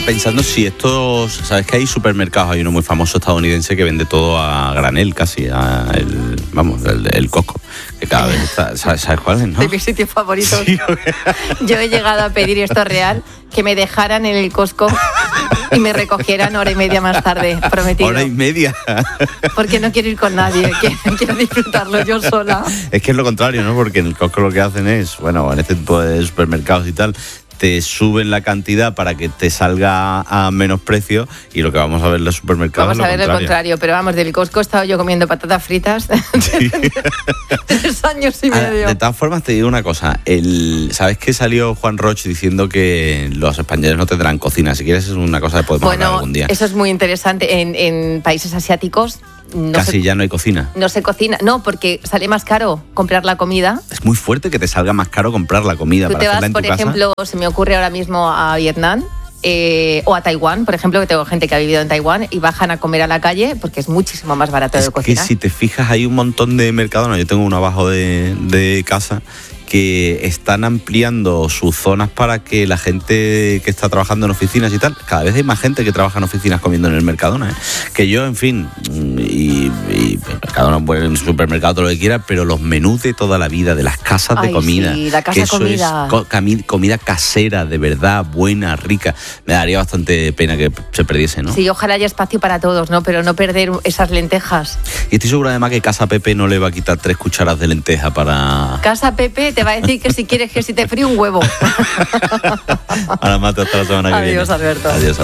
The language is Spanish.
pensando si estos... ¿Sabes que hay supermercados? Hay uno muy famoso estadounidense que vende todo a granel casi, el Costco, que cada vez está... ¿Sabes cuál es, no? De mis sitios favoritos. Sí. Yo he llegado a pedir, esto es real, que me dejaran en el Costco y me recogieran 1:30 más tarde, prometido. 1:30. Porque no quiero ir con nadie, quiero disfrutarlo yo sola. Es que es lo contrario, ¿no? Porque en el Costco lo que hacen es, bueno, en este tipo de supermercados y tal, te suben la cantidad para que te salga a menos precio, y lo que vamos a ver en los supermercados vamos a ver lo contrario. Pero vamos, del Costco he estado yo comiendo patatas fritas 3 años y medio. De todas formas, te digo una cosa. ¿Sabes que salió Juan Roch diciendo que los españoles no tendrán cocina? Si quieres, es una cosa que podemos hablar algún día. Eso es muy interesante. En países asiáticos ya no hay cocina. No se cocina, no, porque sale más caro comprar la comida. Es muy fuerte que te salga más caro comprar la comida para hacerla en tu casa. Tú te vas, por ejemplo, se me ocurre ahora mismo a Vietnam o a Taiwán, por ejemplo, que tengo gente que ha vivido en Taiwán y bajan a comer a la calle porque es muchísimo más barato de cocinar. Es que si te fijas, hay un montón de mercados. Yo tengo uno abajo de casa que están ampliando sus zonas para que la gente que está trabajando en oficinas y tal, cada vez hay más gente que trabaja en oficinas comiendo en el Mercadona, ¿eh? Que yo, en fin, y Mercadona, en supermercado, todo lo que quiera, pero los menús de toda la vida, de las casas de comida, sí, la casa comida. Es comida casera, de verdad, buena, rica. Me daría bastante pena que se perdiese, ¿no? Sí, ojalá haya espacio para todos, ¿no? Pero no perder esas lentejas. Y estoy segura además que Casa Pepe no le va a quitar 3 cucharas de lenteja para... Casa Pepe te va a decir que si quieres que si te fríe un huevo. Ahora, Mate, hasta la semana que viene. Adiós, Alberto. Adiós.